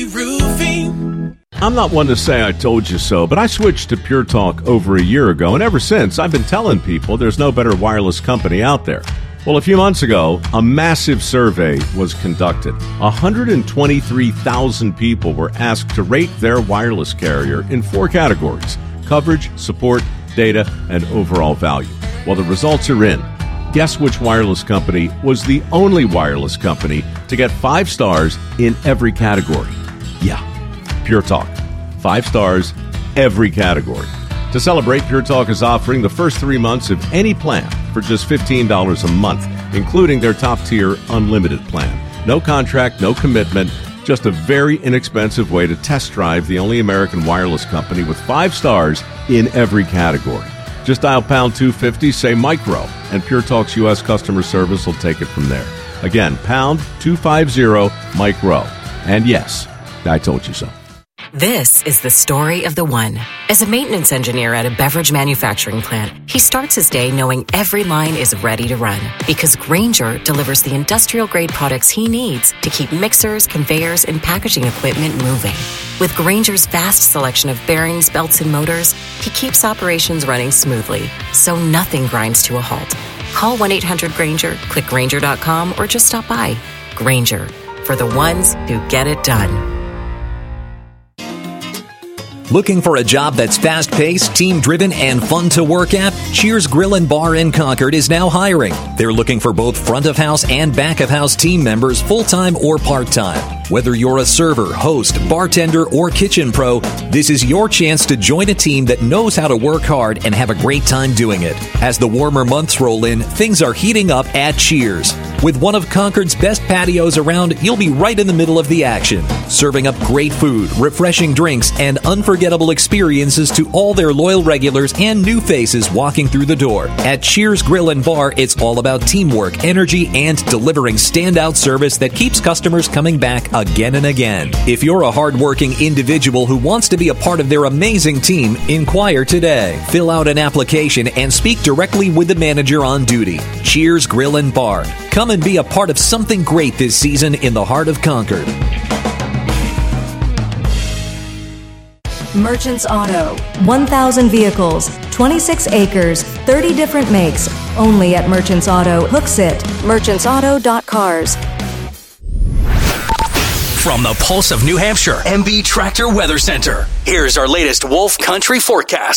O'Reilly Roofing. I'm not one to say I told you so, but I switched to Pure Talk over a year ago, and ever since, I've been telling people there's no better wireless company out there. Well, a few months ago, a massive survey was conducted. 123,000 people were asked to rate their wireless carrier in 4 categories: coverage, support, data, and overall value. Well, the results are in. Guess which wireless company was the only wireless company to get 5 stars in every category? Yeah, Pure Talk. 5 stars, every category. To celebrate, Pure Talk is offering the first 3 months of any plan for just $15 a month, including their top-tier unlimited plan. No contract, no commitment, just a very inexpensive way to test drive the only American wireless company with 5 stars in every category. Just dial pound 250, say micro, and Pure Talk's U.S. customer service will take it from there. Again, pound 250 micro. And yes, I told you so. This is the story of the one. As a maintenance engineer at a beverage manufacturing plant, he starts his day knowing every line is ready to run because Grainger delivers the industrial-grade products he needs to keep mixers, conveyors, and packaging equipment moving. With Grainger's vast selection of bearings, belts, and motors, he keeps operations running smoothly, so nothing grinds to a halt. Call 1-800-GRAINGER, click Grainger.com, or just stop by. Grainger, for the ones who get it done. Looking for a job that's fast-paced, team-driven, and fun to work at? Cheers Grill & Bar in Concord is now hiring. They're looking for both front-of-house and back-of-house team members, full-time or part-time. Whether you're a server, host, bartender, or kitchen pro, this is your chance to join a team that knows how to work hard and have a great time doing it. As the warmer months roll in, things are heating up at Cheers. With one of Concord's best patios around, you'll be right in the middle of the action, serving up great food, refreshing drinks, and unforgettable experiences to all their loyal regulars and new faces walking through the door. At Cheers Grill & Bar, it's all about teamwork, energy, and delivering standout service that keeps customers coming back again and again. If you're a hardworking individual who wants to be a part of their amazing team, inquire today. Fill out an application and speak directly with the manager on duty. Cheers Grill & Bar. Come and be a part of something great this season in the heart of Concord. Merchants Auto. 1,000 vehicles, 26 acres, 30 different makes. Only at Merchants Auto. Hooksett. merchantsauto.cars. From the pulse of New Hampshire, MB Tractor Weather Center. Here's our latest Wolf Country forecast.